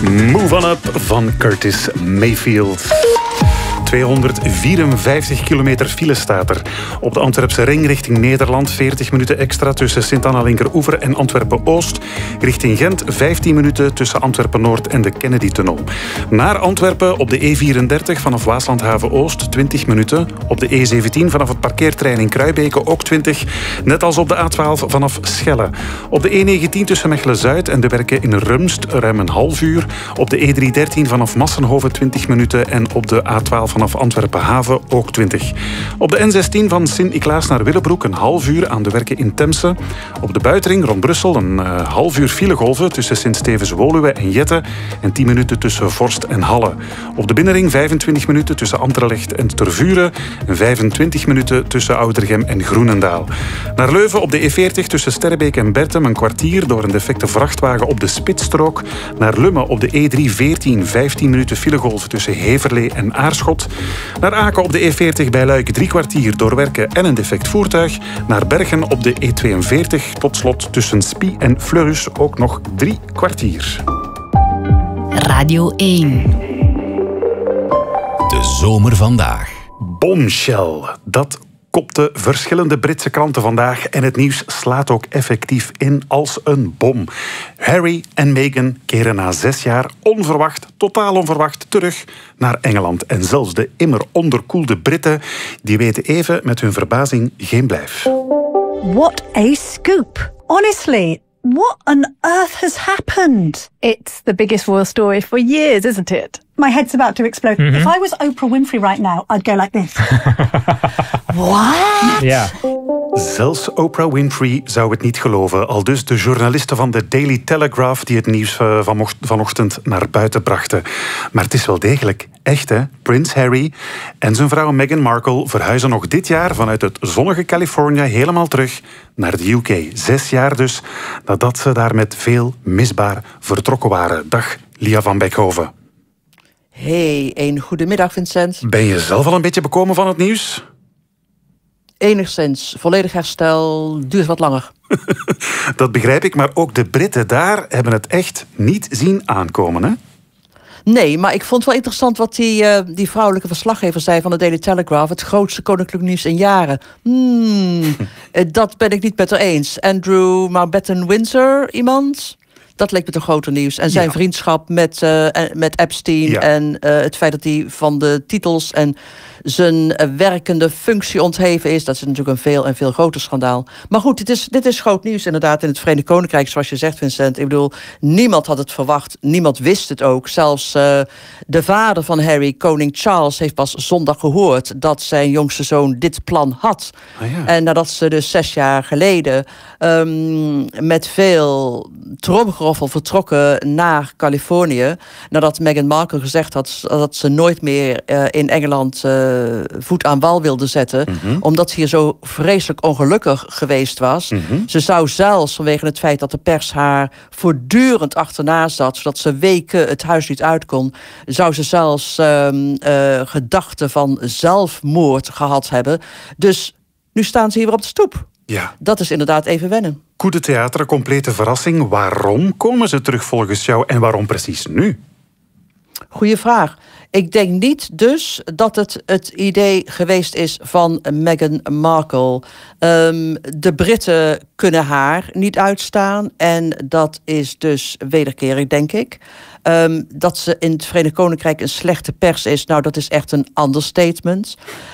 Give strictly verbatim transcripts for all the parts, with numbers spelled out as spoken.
Move On Up van Curtis Mayfield. tweehonderdvierenvijftig kilometer file staat er. Op de Antwerpse ring richting Nederland veertig minuten extra tussen Sint-Anna-Linkeroever en Antwerpen-Oost. Richting Gent vijftien minuten tussen Antwerpen-Noord en de Kennedy-tunnel. Naar Antwerpen op de E vierendertig vanaf Waaslandhaven-Oost twintig minuten. Op de E zeventien vanaf het parkeerterrein in Kruibeke ook twintig. Net als op de A twaalf vanaf Schelle. Op de E negentien tussen Mechelen-Zuid en de Werken in Rumst ruim een half uur. Op de E driehonderddertien vanaf Massenhoven twintig minuten en op de A twaalf vanaf Antwerpen-Haven ook twintig. Op de N zestien van Sint-Niklaas naar Willebroek een half uur aan de Werken in Temse. Op de buitenring rond Brussel een uh, half uur filegolven tussen Sint-Stevens-Woluwe en Jette en tien minuten tussen Vorst en Halle. Op de binnenring vijfentwintig minuten tussen Anderlecht en Tervuren en vijfentwintig minuten tussen Oudergem en Groenendaal. Naar Leuven op de E veertig tussen Sterrebeek en Bertem een kwartier door een defecte vrachtwagen op de Spitsstrook. Naar Lummen op de E driehonderdveertien vijftien minuten filegolf tussen Heverlee en Aarschot. Naar Aken op de E veertig bij Luik drie kwartier door werken en een defect voertuig. Naar Bergen op de E tweeënveertig tot slot tussen Spie en Fleurus ook nog drie kwartier. Radio één. De zomer vandaag. Bombshell, dat kopte verschillende Britse kranten vandaag en het nieuws slaat ook effectief in als een bom. Harry en Meghan keren na zes jaar onverwacht, totaal onverwacht, terug naar Engeland. En zelfs de immer onderkoelde Britten, die weten even met hun verbazing geen blijf. What a scoop! Honestly, what on earth has happened? It's the biggest royal story for years, isn't it? My head's about to explode. Mm-hmm. If I was Oprah Winfrey right now, I'd go like this. What? Ja. Zelfs Oprah Winfrey zou het niet geloven. Aldus de journalisten van de Daily Telegraph die het nieuws van vanochtend naar buiten brachten. Maar het is wel degelijk echt, hè? Prins Harry en zijn vrouw Meghan Markle verhuizen nog dit jaar vanuit het zonnige Californië helemaal terug naar de U K. Zes jaar dus nadat ze daar met veel misbaar vertrokken waren. Dag, Lia van Beckhoven. Hey, een goedemiddag Vincent. Ben je zelf al een beetje bekomen van het nieuws? Enigszins. Volledig herstel duurt wat langer. Dat begrijp ik, maar ook de Britten daar hebben het echt niet zien aankomen, hè? Nee, maar ik vond het wel interessant wat die, uh, die vrouwelijke verslaggever zei van de Daily Telegraph. Het grootste koninklijk nieuws in jaren. Hmm, dat ben ik niet met haar eens. Andrew Mountbatten-Windsor, iemand? Dat leek me toch groter nieuws. En zijn ja. vriendschap met, uh, met Epstein. Ja. En uh, het feit dat hij van de titels en zijn werkende functie ontheven is. Dat is natuurlijk een veel en veel groter schandaal. Maar goed, dit is, dit is groot nieuws inderdaad in het Verenigd Koninkrijk, zoals je zegt, Vincent. Ik bedoel, niemand had het verwacht. Niemand wist het ook. Zelfs uh, de vader van Harry, koning Charles, heeft pas zondag gehoord dat zijn jongste zoon dit plan had. Oh ja. En nadat ze dus zes jaar geleden um, met veel tromgeroffel vertrokken naar Californië, nadat Meghan Markle gezegd had dat ze nooit meer uh, in Engeland uh, voet aan wal wilde zetten, mm-hmm. omdat ze hier zo vreselijk ongelukkig geweest was. Mm-hmm. Ze zou zelfs vanwege het feit dat de pers haar voortdurend achterna zat, zodat ze weken het huis niet uit kon, zou ze zelfs um, uh, gedachten van zelfmoord gehad hebben. Dus nu staan ze hier weer op de stoep. Ja. Dat is inderdaad even wennen. Coup de theater, complete verrassing. Waarom komen ze terug volgens jou en waarom precies nu? Goeie vraag. Ik denk niet dus dat het het idee geweest is van Meghan Markle. Um, de Britten kunnen haar niet uitstaan en dat is dus wederkerig, denk ik. Um, dat ze in het Verenigd Koninkrijk een slechte pers is, nou, dat is echt een understatement.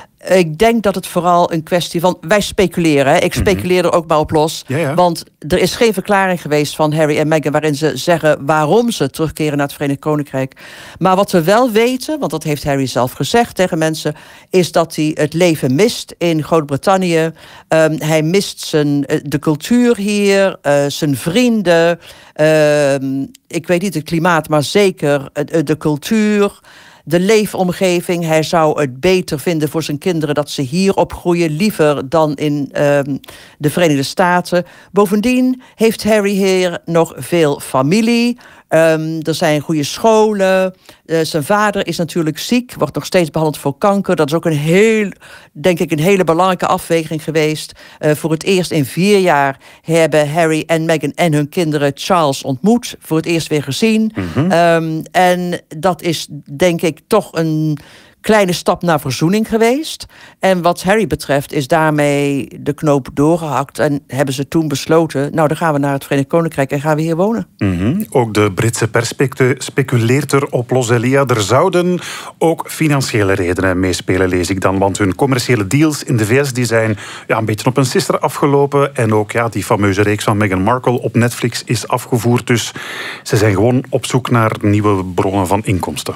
Ik denk dat het vooral een kwestie van... Wij speculeren, hè? Ik speculeer er ook maar op los. Ja, ja. Want er is geen verklaring geweest van Harry en Meghan waarin ze zeggen waarom ze terugkeren naar het Verenigd Koninkrijk. Maar wat we wel weten, want dat heeft Harry zelf gezegd tegen mensen, is dat hij het leven mist in Groot-Brittannië. Um, hij mist zijn, de cultuur hier, uh, zijn vrienden. Uh, ik weet niet het klimaat, maar zeker uh, de cultuur. De leefomgeving. Hij zou het beter vinden voor zijn kinderen dat ze hier opgroeien, liever dan in um, de Verenigde Staten. Bovendien heeft Harry hier nog veel familie. Um, er zijn goede scholen. Uh, zijn vader is natuurlijk ziek, wordt nog steeds behandeld voor kanker. Dat is ook een heel, denk ik, een hele belangrijke afweging geweest. Uh, voor het eerst in vier jaar hebben Harry en Meghan en hun kinderen Charles ontmoet. Voor het eerst weer gezien. Mm-hmm. Um, en dat is, denk ik, toch een kleine stap naar verzoening geweest. En wat Harry betreft is daarmee de knoop doorgehakt. En hebben ze toen besloten, nou dan gaan we naar het Verenigd Koninkrijk en gaan we hier wonen. Mm-hmm. Ook de Britse pers speculeert erop, Lozelia. Er zouden ook financiële redenen meespelen, lees ik dan. Want hun commerciële deals in de V S die zijn ja, een beetje op een sister afgelopen. En ook ja, die fameuze reeks van Meghan Markle op Netflix is afgevoerd. Dus ze zijn gewoon op zoek naar nieuwe bronnen van inkomsten.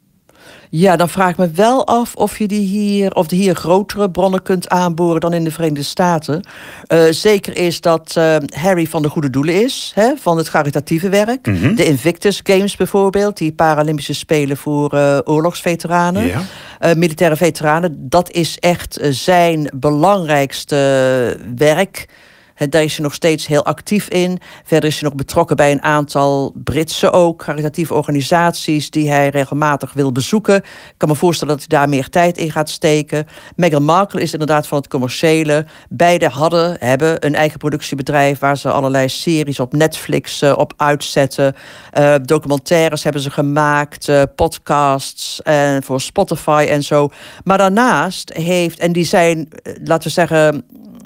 Ja, dan vraag ik me wel af of je die hier, of die hier grotere bronnen kunt aanboren dan in de Verenigde Staten. Uh, zeker is dat uh, Harry van de goede doelen is, hè, van het caritatieve werk. Mm-hmm. De Invictus Games bijvoorbeeld, die Paralympische Spelen voor uh, oorlogsveteranen, ja. uh, militaire veteranen. Dat is echt uh, zijn belangrijkste werk. Daar is hij nog steeds heel actief in. Verder is hij nog betrokken bij een aantal Britse ook, caritatieve organisaties die hij regelmatig wil bezoeken. Ik kan me voorstellen dat hij daar meer tijd in gaat steken. Meghan Markle is inderdaad van het commerciële. Beide hadden, hebben een eigen productiebedrijf waar ze allerlei series op Netflix uh, op uitzetten. Uh, documentaires hebben ze gemaakt, uh, podcasts en voor Spotify en zo. Maar daarnaast heeft, en die zijn, uh, laten we zeggen,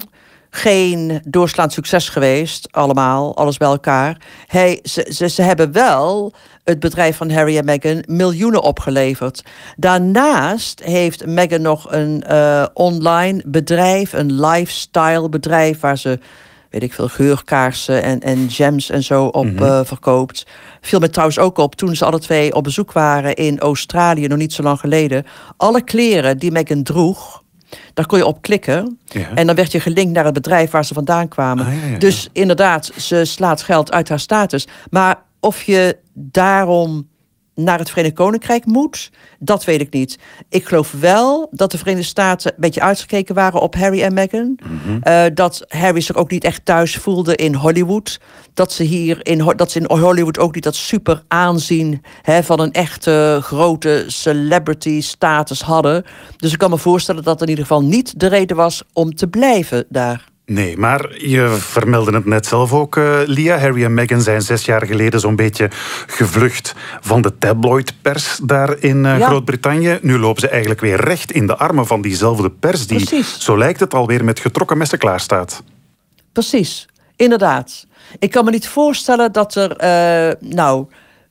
geen doorslaand succes geweest, allemaal, alles bij elkaar. Hij, ze, ze, ze hebben wel het bedrijf van Harry en Meghan miljoenen opgeleverd. Daarnaast heeft Meghan nog een uh, online bedrijf, een lifestyle bedrijf, waar ze, weet ik veel, geurkaarsen en, en gems en zo op mm-hmm. uh, verkoopt. Viel me trouwens ook op toen ze alle twee op bezoek waren in Australië, nog niet zo lang geleden. Alle kleren die Meghan droeg, daar kon je op klikken. Ja. En dan werd je gelinkt naar het bedrijf waar ze vandaan kwamen. Ah, ja, ja. Dus inderdaad, ze slaat geld uit haar status. Maar of je daarom naar het Verenigd Koninkrijk moet, dat weet ik niet. Ik geloof wel dat de Verenigde Staten een beetje uitgekeken waren op Harry en Meghan. Mm-hmm. Uh, dat Harry zich ook niet echt thuis voelde in Hollywood. Dat ze hier in, dat ze in Hollywood ook niet dat super aanzien hè, van een echte grote celebrity status hadden. Dus ik kan me voorstellen dat in ieder geval niet de reden was om te blijven daar. Nee, maar je vermeldde het net zelf ook, uh, Lia. Harry en Meghan zijn zes jaar geleden zo'n beetje gevlucht van de tabloidpers daar in uh, ja. Groot-Brittannië. Nu lopen ze eigenlijk weer recht in de armen van diezelfde pers die, Precies. zo lijkt het, alweer met getrokken messen klaar staat. Precies, inderdaad. Ik kan me niet voorstellen dat er, uh, nou,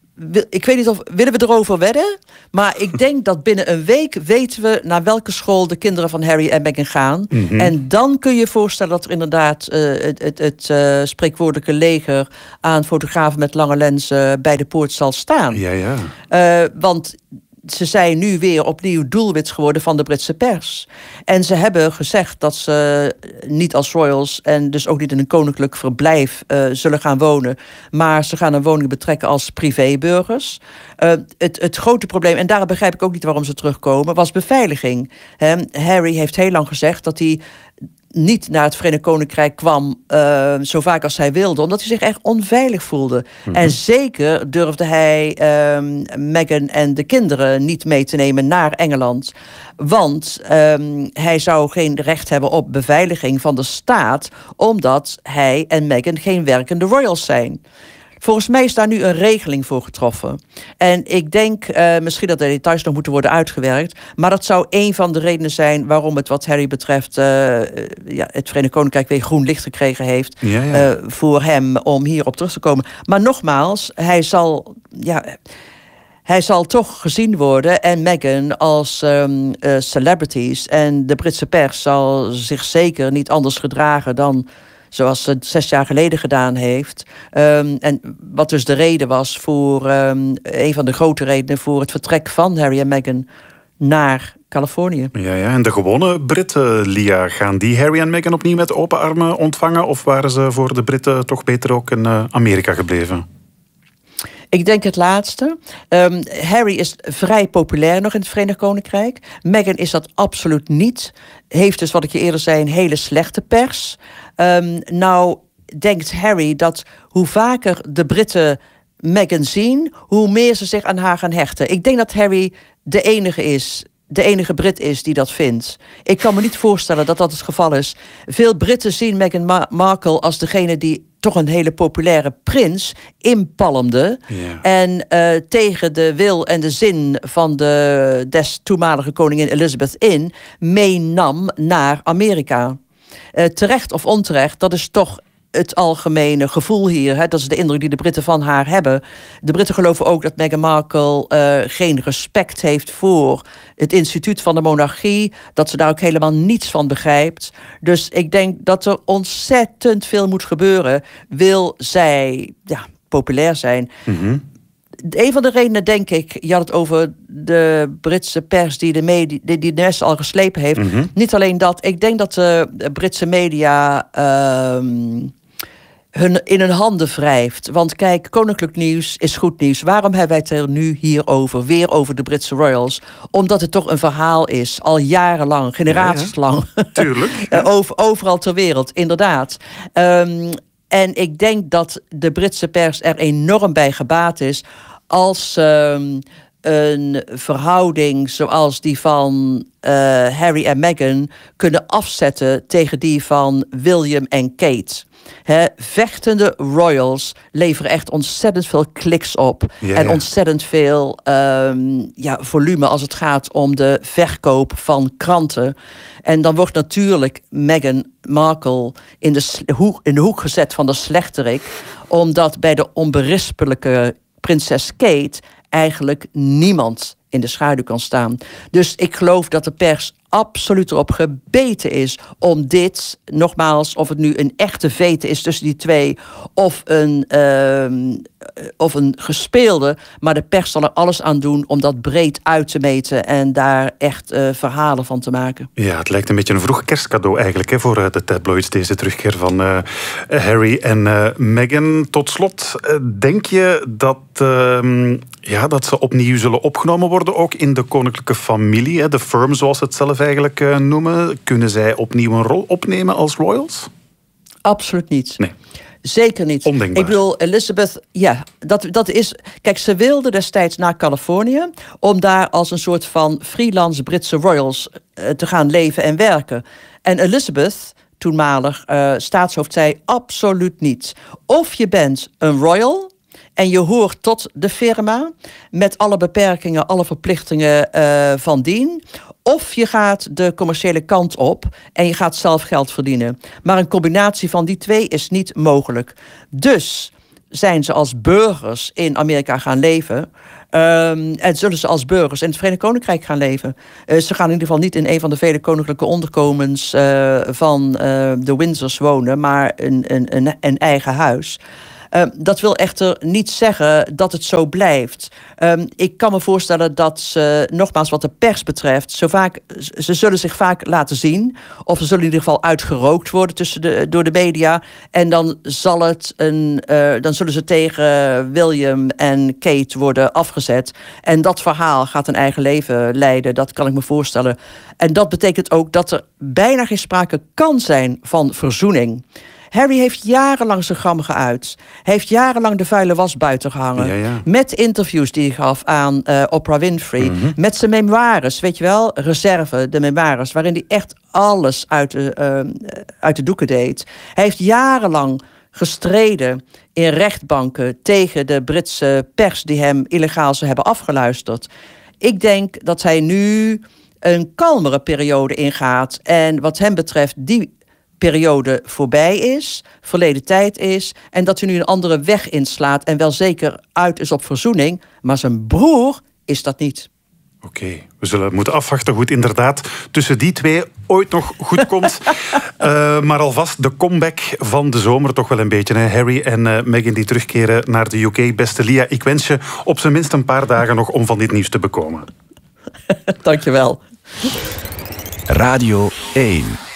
ik weet niet of, willen we erover wedden? Maar ik denk dat binnen een week weten we naar welke school de kinderen van Harry en Meghan gaan. Mm-hmm. En dan kun je voorstellen dat er inderdaad uh, het, het, het uh, spreekwoordelijke leger aan fotografen met lange lenzen bij de poort zal staan. Ja, ja. Uh, want ze zijn nu weer opnieuw doelwit geworden van de Britse pers. En ze hebben gezegd dat ze niet als royals en dus ook niet in een koninklijk verblijf uh, zullen gaan wonen. Maar ze gaan een woning betrekken als privéburgers. Uh, het, het grote probleem, en daar begrijp ik ook niet waarom ze terugkomen, was beveiliging. He, Harry heeft heel lang gezegd dat hij niet naar het Verenigd Koninkrijk kwam uh, zo vaak als hij wilde, omdat hij zich echt onveilig voelde. Mm-hmm. En zeker durfde hij um, Meghan en de kinderen niet mee te nemen naar Engeland. Want um, hij zou geen recht hebben op beveiliging van de staat, omdat hij en Meghan geen werkende royals zijn. Volgens mij is daar nu een regeling voor getroffen. En ik denk uh, misschien dat de details nog moeten worden uitgewerkt. Maar dat zou een van de redenen zijn waarom het wat Harry betreft Uh, ja, het Verenigd Koninkrijk weer groen licht gekregen heeft. Ja, ja. Uh, voor hem om hierop terug te komen. Maar nogmaals, hij zal, ja, hij zal toch gezien worden en Meghan als um, uh, celebrities. En de Britse pers zal zich zeker niet anders gedragen dan zoals ze het zes jaar geleden gedaan heeft. Um, en wat dus de reden was voor um, een van de grote redenen voor het vertrek van Harry en Meghan naar Californië. Ja, ja, en de gewone Britten, Lia, gaan die Harry en Meghan opnieuw met open armen ontvangen? Of waren ze voor de Britten toch beter ook in uh, Amerika gebleven? Ik denk het laatste. Um, Harry is vrij populair nog in het Verenigd Koninkrijk. Meghan is dat absoluut niet. Heeft dus, wat ik je eerder zei, een hele slechte pers. Um, nou denkt Harry dat hoe vaker de Britten Meghan zien, hoe meer ze zich aan haar gaan hechten. Ik denk dat Harry de enige is, de enige Brit is die dat vindt. Ik kan me niet voorstellen dat dat het geval is. Veel Britten zien Meghan Ma- Markle als degene die toch een hele populaire prins inpalmde. Ja. En uh, tegen de wil en de zin van de des toenmalige koningin Elizabeth in meenam naar Amerika. Uh, terecht of onterecht, dat is toch het algemene gevoel hier. Hè? Dat is de indruk die de Britten van haar hebben. De Britten geloven ook dat Meghan Markle uh, geen respect heeft voor het instituut van de monarchie. Dat ze daar ook helemaal niets van begrijpt. Dus ik denk dat er ontzettend veel moet gebeuren. Wil zij ja, populair zijn? Mm-hmm. Een van de redenen, denk ik, je had het over de Britse pers die de, media, die, die de rest al geslepen heeft. Mm-hmm. Niet alleen dat, ik denk dat de Britse media uh, hun in hun handen wrijft. Want kijk, koninklijk nieuws is goed nieuws. Waarom hebben wij het er nu hier over? Weer over de Britse royals. Omdat het toch een verhaal is, al jarenlang, generaties lang. Ja, ja. Tuurlijk. Ja. over, overal ter wereld, inderdaad. Um, En ik denk dat de Britse pers er enorm bij gebaat is als um, een verhouding zoals die van uh, Harry en Meghan kunnen afzetten tegen die van William en Kate. He, vechtende royals leveren echt ontzettend veel kliks op. Ja, en ja. ontzettend veel um, ja, volume als het gaat om de verkoop van kranten. En dan wordt natuurlijk Meghan Markle in de, hoek, in de hoek gezet van de slechterik. Omdat bij de onberispelijke prinses Kate eigenlijk niemand in de schaduw kan staan. Dus ik geloof dat de pers absoluut erop gebeten is om dit, nogmaals, of het nu een echte vete is tussen die twee, of een, uh, of een gespeelde, maar de pers zal er alles aan doen om dat breed uit te meten en daar echt uh, verhalen van te maken. Ja, het lijkt een beetje een vroeg kerstcadeau eigenlijk hè, voor uh, de tabloids, deze terugkeer van uh, Harry en uh, Meghan. Tot slot, uh, denk je dat, uh, ja, dat ze opnieuw zullen opgenomen worden, ook in de koninklijke familie, hè, de firm zoals ze het zelf eigenlijk uh, noemen? Kunnen zij opnieuw een rol opnemen als royals? Absoluut niet. Nee. Zeker niet. Ondenkbaar. Ik bedoel, Elizabeth, ja, dat, dat is... Kijk, ze wilde destijds naar Californië om daar als een soort van freelance Britse royals uh, te gaan leven en werken. En Elizabeth, toenmalig uh, staatshoofd, zei absoluut niet. Of je bent een royal en je hoort tot de firma met alle beperkingen, alle verplichtingen uh, van dien. Of je gaat de commerciële kant op en je gaat zelf geld verdienen. Maar een combinatie van die twee is niet mogelijk. Dus zijn ze als burgers in Amerika gaan leven. Um, en zullen ze als burgers in het Verenigd Koninkrijk gaan leven. Uh, ze gaan in ieder geval niet in een van de vele koninklijke onderkomens uh, van uh, de Windsors wonen, maar een, een, een, een eigen huis. Uh, dat wil echter niet zeggen dat het zo blijft. Um, ik kan me voorstellen dat ze, nogmaals wat de pers betreft, zo vaak, ze zullen zich vaak laten zien. Of ze zullen in ieder geval uitgerookt worden tussen de, door de media. En dan, zal het een, uh, dan zullen ze tegen William en Kate worden afgezet. En dat verhaal gaat een eigen leven leiden, dat kan ik me voorstellen. En dat betekent ook dat er bijna geen sprake kan zijn van verzoening. Harry heeft jarenlang zijn gram geuit. Hij heeft jarenlang de vuile was buiten gehangen. Ja, ja. Met interviews die hij gaf aan uh, Oprah Winfrey. Mm-hmm. Met zijn memoires, weet je wel, reserve, de memoires, waarin hij echt alles uit de, uh, uit de doeken deed. Hij heeft jarenlang gestreden in rechtbanken tegen de Britse pers die hem illegaal zou hebben afgeluisterd. Ik denk dat hij nu een kalmere periode ingaat. En wat hem betreft die periode voorbij is, verleden tijd is, en dat hij nu een andere weg inslaat en wel zeker uit is op verzoening, maar zijn broer is dat niet. Oké, okay, we zullen moeten afwachten hoe het inderdaad tussen die twee ooit nog goed komt. uh, maar alvast de comeback van de zomer toch wel een beetje. Hè? Harry en uh, Meghan die terugkeren naar de U K. Beste Lia, ik wens je op zijn minst een paar dagen nog om van dit nieuws te bekomen. Dankjewel. Radio één.